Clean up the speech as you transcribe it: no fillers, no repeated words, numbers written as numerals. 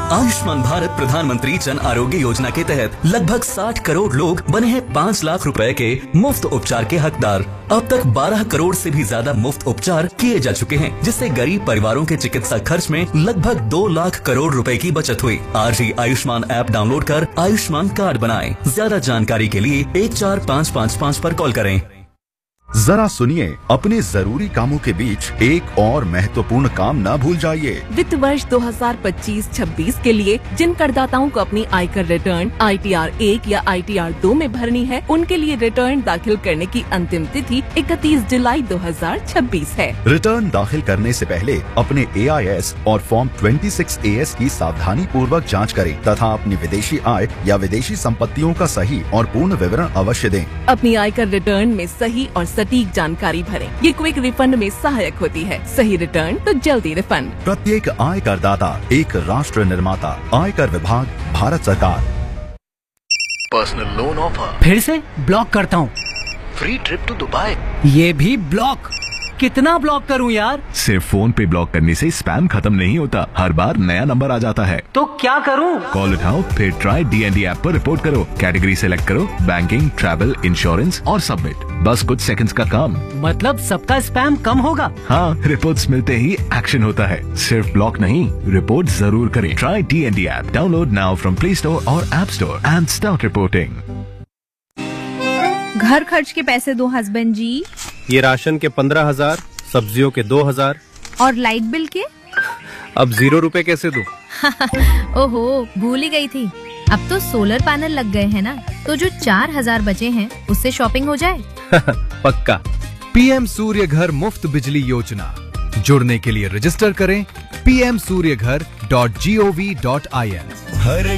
आयुष्मान भारत प्रधानमंत्री जन आरोग्य योजना के तहत लगभग 60 करोड़ लोग बने हैं 5 लाख रुपए के मुफ्त उपचार के हकदार। अब तक 12 करोड़ से भी ज्यादा मुफ्त उपचार किए जा चुके हैं, जिससे गरीब परिवारों के चिकित्सा खर्च में लगभग 2 लाख करोड़ रुपए की बचत हुई। आज ही आयुष्मान ऐप डाउनलोड कर आयुष्मान कार्ड बनाएं। ज्यादा जानकारी के लिए 14555 पर कॉल करें। जरा सुनिए, अपने जरूरी कामों के बीच एक और महत्वपूर्ण काम न भूल जाइए। वित्त वर्ष 2025-26 के लिए जिन करदाताओं को अपनी आयकर रिटर्न ITR 1 या ITR 2 में भरनी है, उनके लिए रिटर्न दाखिल करने की अंतिम तिथि 31 जुलाई 2026 है। रिटर्न दाखिल करने से पहले अपने AIS और फॉर्म 26AS की सावधानी पूर्वक जाँच करें तथा अपनी विदेशी आय या विदेशी संपत्तियों का सही और पूर्ण विवरण अवश्य दें। अपनी आयकर रिटर्न में सही और सटीक जानकारी भरें। ये क्विक रिफंड में सहायक होती है। सही रिटर्न तो जल्दी रिफंड। प्रत्येक आय करदाता एक राष्ट्र निर्माता। आयकर विभाग, भारत सरकार। पर्सनल लोन ऑफर फिर से ब्लॉक करता हूँ। फ्री ट्रिप टू दुबई ये भी ब्लॉक। कितना ब्लॉक करूं यार? सिर्फ फोन पे ब्लॉक करने से स्पैम खत्म नहीं होता, हर बार नया नंबर आ जाता है। तो क्या करूं? कॉल उठाओ, फिर ट्राई DND ऐप पर रिपोर्ट करो, कैटेगरी सेलेक्ट करो, बैंकिंग, ट्रैवल, इंश्योरेंस और सबमिट। बस कुछ सेकंड्स का काम। मतलब सबका स्पैम कम होगा? हाँ, रिपोर्ट्स मिलते ही एक्शन होता है। सिर्फ ब्लॉक नहीं, रिपोर्ट जरूर करें। Try DND app, download now from play store और app store and start reporting. घर खर्च के पैसे दो हस्बैंड जी। ये राशन के 15,000, सब्जियों के 2,000 और लाइट बिल के? अब 0 रुपए कैसे दूं? ओहो, भूल ही गई थी। अब तो सोलर पैनल लग गए हैं ना, तो जो 4,000 बचे हैं उससे शॉपिंग हो जाए। पक्का। PM सूर्य घर मुफ्त बिजली योजना। जुड़ने के लिए रजिस्टर करें pmsuryaghar.gov.in। हर